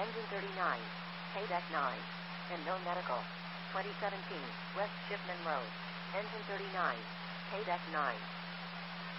Engine 39, Payback 9, and no medical. 2017, West Shipman Road. Engine 39, Payback 9.